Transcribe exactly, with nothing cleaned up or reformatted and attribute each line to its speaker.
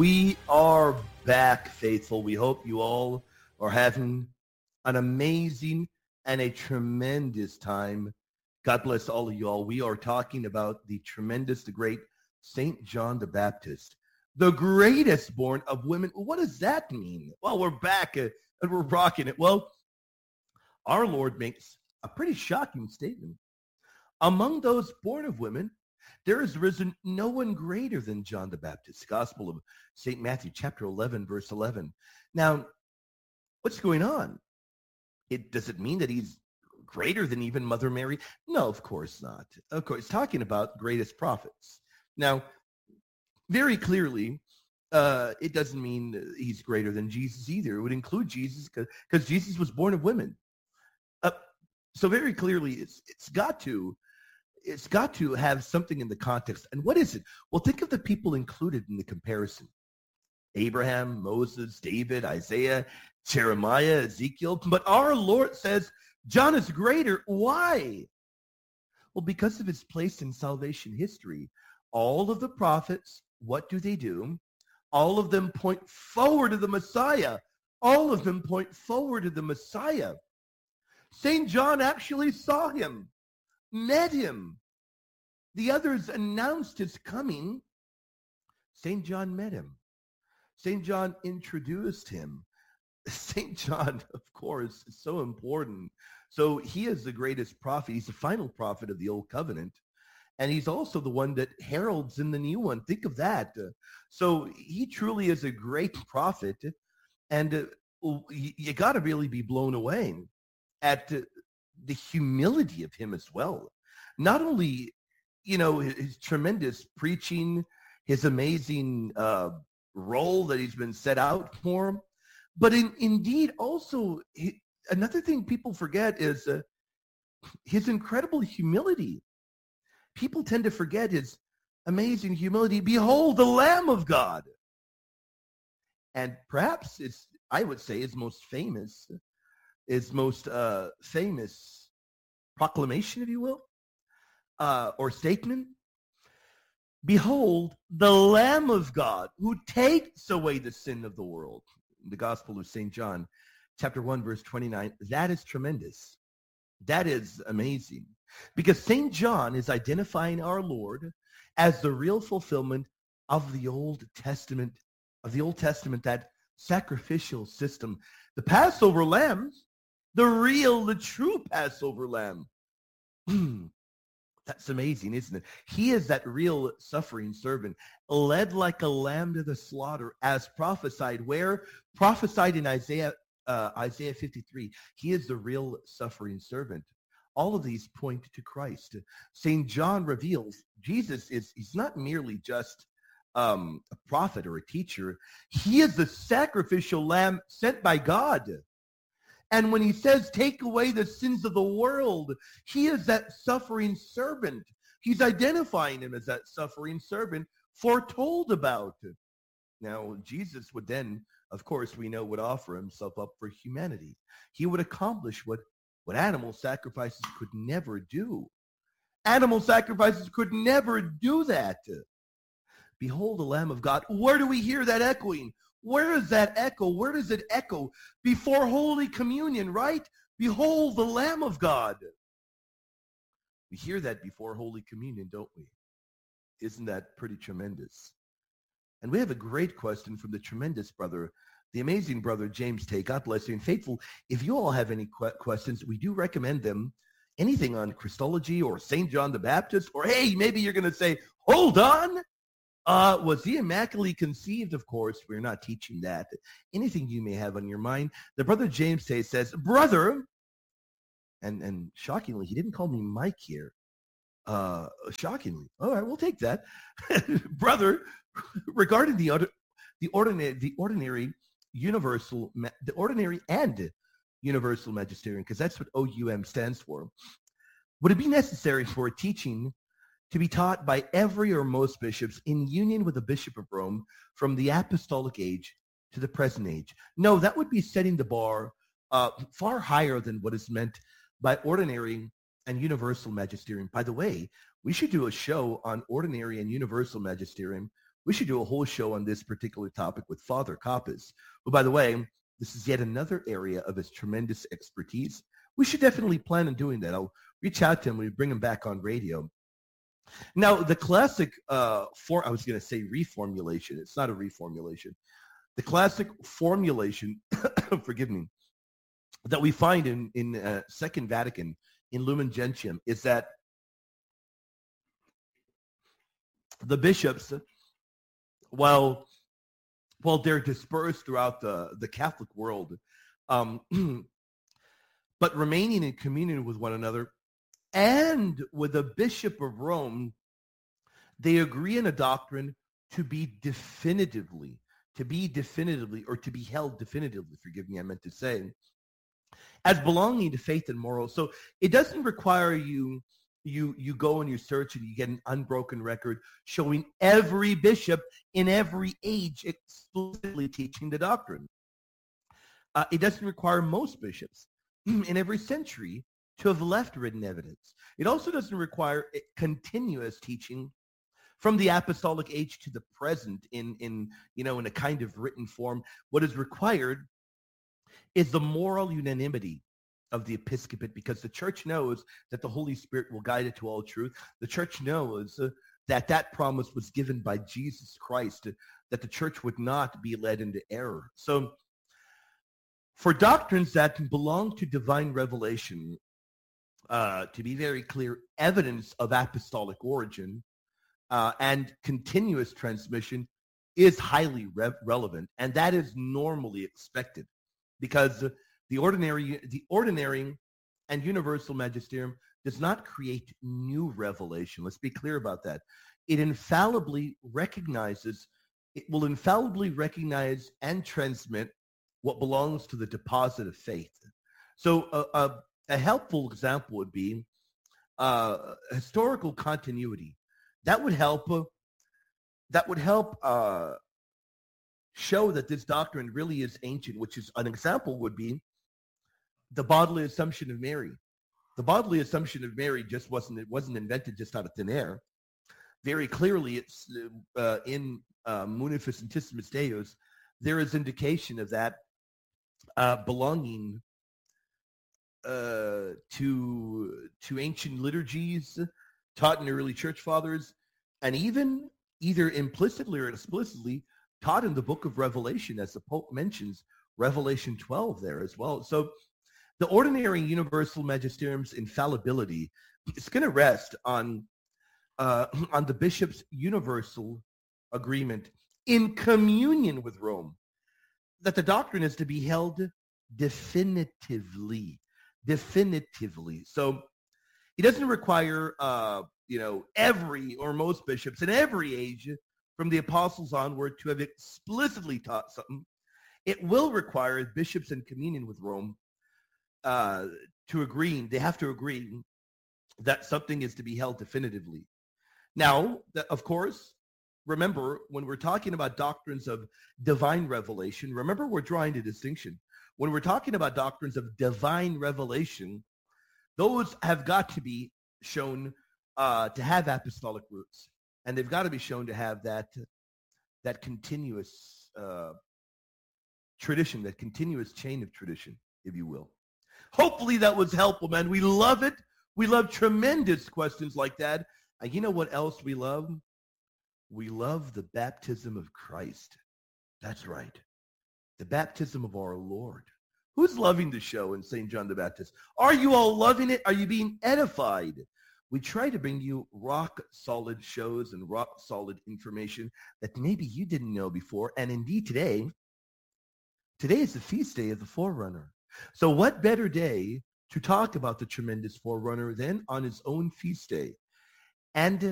Speaker 1: We are back, faithful. We hope you all are having an amazing and a tremendous time. God bless all of you all. We are talking about the tremendous, the great Saint John the Baptist, the greatest born of women. What does that mean? Well, we're back uh, and we're rocking it. Well, our Lord makes a pretty shocking statement. Among those born of women, there has risen no one greater than John the Baptist. Gospel of Saint Matthew, chapter eleven, verse eleven. Now, what's going on? It does it mean that he's greater than even Mother Mary? No, of course not. Of course, it's talking about greatest prophets. Now, very clearly, uh, it doesn't mean he's greater than Jesus either. It would include Jesus because Jesus was born of women. Uh, so very clearly, it's it's got to it's got to have something in the context. And what is it? Well, think of the people included in the comparison. Abraham, Moses, David, Isaiah, Jeremiah, Ezekiel. But our Lord says John is greater. Why? Well, because of his place in salvation history. All of the prophets, what do they do? All of them point forward to the Messiah. All of them point forward to the Messiah. Saint John actually saw him, met him. The others announced his coming. Saint John met him. Saint John introduced him. Saint John, of course, is so important. So he is the greatest prophet. He's the final prophet of the Old Covenant. And he's also the one that heralds in the new one. Think of that. So he truly is a great prophet. And uh, you, you got to really be blown away at uh, the humility of him as well. Not only, you know, his, his tremendous preaching, his amazing uh, role that he's been set out for, but in, indeed also, he, another thing people forget is uh, his incredible humility. People tend to forget his amazing humility. Behold, the Lamb of God. And perhaps it's, I would say, his most famous, his most uh, famous proclamation, if you will, uh, or statement. Behold, the Lamb of God who takes away the sin of the world. The Gospel of Saint John, chapter one, verse twenty-nine. That is tremendous. That is amazing. Because Saint John is identifying our Lord as the real fulfillment of the Old Testament, of the Old Testament, that sacrificial system. The Passover lamb, the real, the true Passover lamb. That's amazing, isn't it? He is that real suffering servant, led like a lamb to the slaughter, as prophesied. Where? Prophesied in Isaiah, uh, Isaiah fifty-three. He is the real suffering servant. All of these point to Christ. Saint John reveals Jesus is, he's not merely just um, a prophet or a teacher. He is the sacrificial lamb sent by God. And when he says, take away the sins of the world, he is that suffering servant. He's identifying him as that suffering servant foretold about. Now, Jesus would then, of course, we know, would offer himself up for humanity. He would accomplish what, what animal sacrifices could never do. Animal sacrifices could never do that. Behold the Lamb of God. Where do we hear that echoing? Where is that echo? Where does it echo? Before Holy Communion, right? Behold the Lamb of God. We hear that before Holy Communion, don't we? Isn't that pretty tremendous? And we have a great question from the tremendous brother, the amazing brother James Tay. God bless you. And faithful, if you all have any que- questions, we do recommend them. Anything on Christology or Saint John the Baptist, or hey, maybe you're going to say, hold on. Uh, was he immaculately conceived? Of course, we're not teaching that. Anything you may have on your mind. The brother James Tay says, brother, and, and shockingly, he didn't call me Mike here. Uh, shockingly. All right, we'll take that. Brother, regarding the, the ordinary, the ordinary universal, the ordinary and universal magisterium, because that's what O U M stands for, would it be necessary for a teaching to be taught by every or most bishops in union with the Bishop of Rome from the apostolic age to the present age? No, that would be setting the bar uh, far higher than what is meant by ordinary and universal magisterium. By the way, we should do a show on ordinary and universal magisterium We should do a whole show on this particular topic with Father Kappas. But by the way, this is yet another area of his tremendous expertise. We should definitely plan on doing that. I'll reach out to him when we bring him back on radio. Now, the classic, uh, for I was going to say reformulation. It's not a reformulation. The classic formulation, forgive me, that we find in, in uh, Second Vatican, in Lumen Gentium, is that the bishops, while, while they're dispersed throughout the, the Catholic world, um, but remaining in communion with one another, and with the Bishop of Rome, they agree in a doctrine to be definitively, to be definitively, or to be held definitively, forgive me, I meant to say, as belonging to faith and morals. So it doesn't require you, you, you go and you search and you get an unbroken record showing every bishop in every age explicitly teaching the doctrine. Uh, it doesn't require most bishops in every century to have left written evidence. It also doesn't require continuous teaching from the apostolic age to the present in, in, you know, in a kind of written form. What is required is the moral unanimity of the episcopate, because the church knows that the Holy Spirit will guide it to all truth. The church knows uh, that that promise was given by Jesus Christ, uh, that the church would not be led into error. So for doctrines that belong to divine revelation, Uh, to be very clear, evidence of apostolic origin uh, and continuous transmission is highly re- relevant, and that is normally expected, because the ordinary, the ordinary and universal magisterium does not create new revelation. Let's be clear about that. It infallibly recognizes, it will infallibly recognize and transmit what belongs to the deposit of faith. So uh, uh, a helpful example would be uh, historical continuity. That would help. Uh, that would help uh, show that this doctrine really is ancient. Which is an example would be the bodily assumption of Mary. The bodily assumption of Mary just wasn't it wasn't invented just out of thin air. Very clearly, it's uh, in uh, Munificentissimus Deus. There is indication of that uh, belonging Uh, to to ancient liturgies taught in the early church fathers, and even either implicitly or explicitly taught in the book of Revelation, as the Pope mentions Revelation twelve there as well. So the ordinary universal magisterium's infallibility is going to rest on uh, on the bishop's universal agreement in communion with Rome that the doctrine is to be held definitively. Definitively. So he doesn't require, uh, you know, every or most bishops in every age from the apostles onward to have explicitly taught something. It will require bishops in communion with Rome uh, to agree. They have to agree that something is to be held definitively. Now, of course, remember, when we're talking about doctrines of divine revelation, remember we're drawing a distinction. When we're talking about doctrines of divine revelation, those have got to be shown uh, to have apostolic roots, and they've got to be shown to have that that continuous uh, tradition, that continuous chain of tradition, if you will. Hopefully that was helpful, man. We love it. We love tremendous questions like that. And you know what else we love? We love the baptism of Christ. That's right. The baptism of our Lord. Who's loving the show in Saint John the Baptist? Are you all loving it? Are you being edified? We try to bring you rock-solid shows and rock-solid information that maybe you didn't know before. And indeed today, today is the feast day of the Forerunner. So what better day to talk about the tremendous Forerunner than on his own feast day? And